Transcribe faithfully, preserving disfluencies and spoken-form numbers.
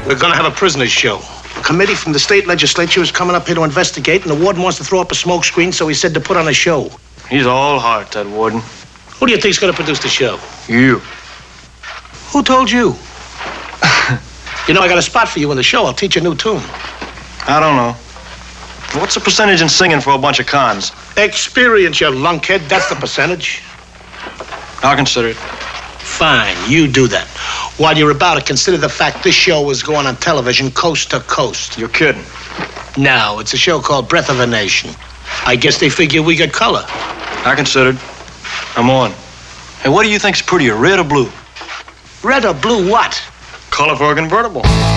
We're gonna have a prisoner's show. A committee from the state legislature is coming up here to investigate, and the warden wants to throw up a smoke screen, so he said to put on a show. He's all heart, that warden. Who do you think's gonna produce the show? You. Who told you? You know, I got a spot for you in the show. I'll teach you a new tune. I don't know. What's the percentage in singing for a bunch of cons? Experience, you lunkhead. That's the percentage. I'll consider it. Fine, you do that. While you're about it, consider the fact this show is going on television coast to coast. You're kidding. No, it's a show called Breath of a Nation. I guess they figure we got color. I considered. I'm on. Hey, what do you think's prettier, red or blue? Red or blue what? Color for a convertible.